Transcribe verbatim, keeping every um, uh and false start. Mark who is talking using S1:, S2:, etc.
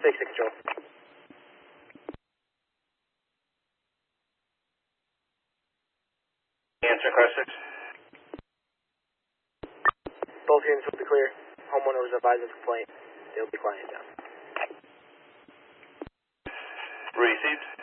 S1: Take six control.
S2: Answer, car six.
S1: Both units will be clear. Homeowner was advised of complaint. They'll be quiet down.
S2: Received.